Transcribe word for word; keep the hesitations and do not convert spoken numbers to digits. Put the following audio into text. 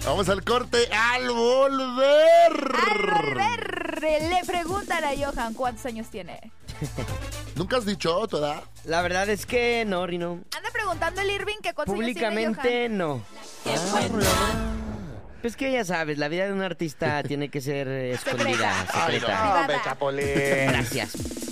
Vamos al corte al volver. Al volver, le preguntan a Johan cuántos años tiene. ¿Nunca has dicho tu edad? La verdad es que no, Rino. Anda preguntando el Irving que cuántos años tiene Públicamente Johan. no. Pues que ya sabes, la vida de un artista tiene que ser eh, escondida, Ay, secreta. no, hombre, Chapulín. Gracias.